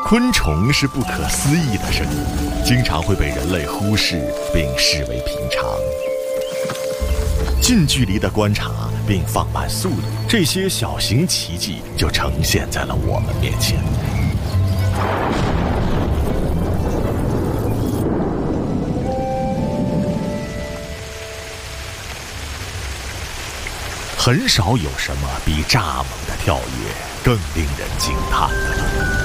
昆虫是不可思议的生物，经常会被人类忽视并视为平常。近距离的观察并放慢速度，这些小型奇迹就呈现在了我们面前。很少有什么比蚱蜢的跳跃更令人惊叹的了。